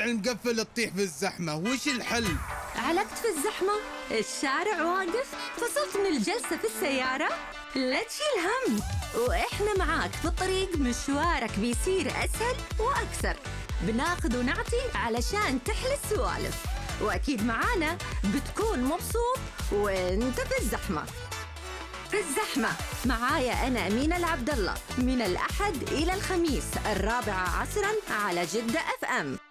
المقفل تطيح في الزحمة، وش الحل؟ علقت في الزحمة؟ الشارع واقف؟ فصلت من الجلسة في السيارة؟ لا تشيل هم، وإحنا معاك في الطريق. مشوارك بيصير أسهل وأكثر. بناخذ ونعطي علشان تحلى السوالف، وأكيد معانا بتكون مبسوط وانت في الزحمة. في الزحمة معايا أنا أمينة العبد الله، من الأحد إلى الخميس 4 عصراً على جدة FM.